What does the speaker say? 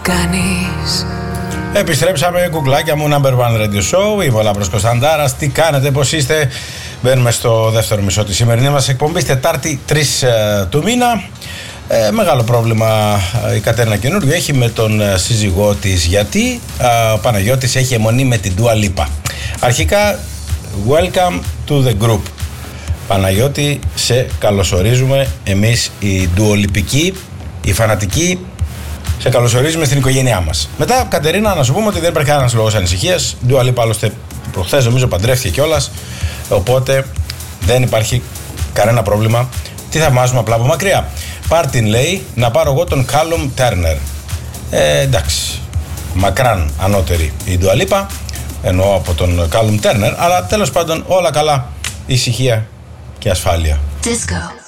Κάνεις. Επιστρέψαμε, κουκλάκια μου, number one radio show. Είμαι ο Λάμπρος Κωνσταντάρας. Τι κάνετε, πώς είστε? Μπαίνουμε στο δεύτερο μισό της σημερινής μας εκπομπής, Τετάρτη 3 του μήνα. Μεγάλο πρόβλημα η Κατέρινα καινούριο έχει με τον σύζυγό της, γιατί ο Παναγιώτης έχει αιμονή με την Dua Lipa. Αρχικά, welcome to the group. Παναγιώτη, σε καλωσορίζουμε εμείς οι ντουολιπικοί, οι φανατικοί. Σε καλωσορίζουμε στην οικογένειά μας. Μετά, Κατερίνα, να σου πούμε ότι δεν υπάρχει κανένας λόγος ανησυχίας. Dua Lipa, άλλωστε, προχθές νομίζω παντρεύτηκε κιόλας. Οπότε δεν υπάρχει κανένα πρόβλημα. Τι θαυμάζουμε απλά από μακριά. Πάρτιν, λέει, να πάρω εγώ τον Callum Turner. Εντάξει. Μακράν ανώτερη η Dua Lipa. Εννοώ από τον Callum Turner. Αλλά τέλος πάντων όλα καλά. Ησυχία και ασφάλεια. Disco.